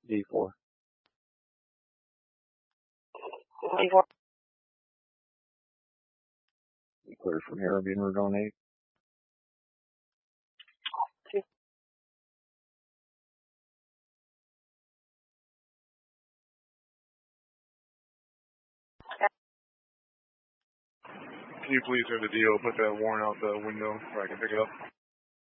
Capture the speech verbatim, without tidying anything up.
D four. D four. Clear from here, being route on eight. Two. Can you please have the D O put that warrant out the window so I can pick it up?